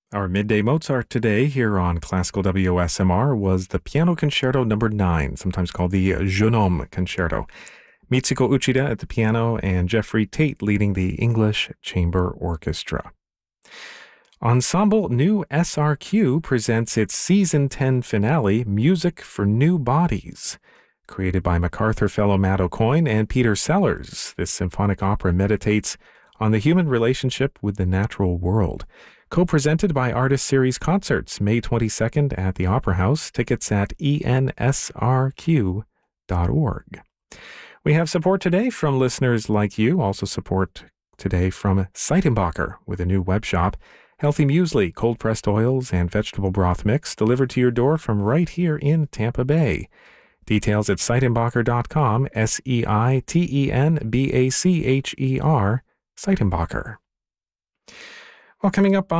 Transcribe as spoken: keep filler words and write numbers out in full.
Our midday Mozart today here on Classical W O S M R was the Piano Concerto Number nine, sometimes called the Jeune Homme Concerto. Mitsuko Uchida at the piano and Jeffrey Tate leading the English Chamber Orchestra. Ensemble New S R Q presents its Season ten finale, Music for New Bodies. Created by MacArthur Fellow Matt Aucoin and Peter Sellers, this symphonic opera meditates on the human relationship with the natural world. Co-presented by Artist Series Concerts, May twenty-second at the Opera House. Tickets at E N S R Q dot org. We have support today from listeners like you. Also support today from Seitenbacher with a new web shop. Healthy muesli, cold-pressed oils, and vegetable broth mix delivered to your door from right here in Tampa Bay. Details at Seitenbacher dot com, S E I T E N B A C H E R, Seitenbacher. Well, coming up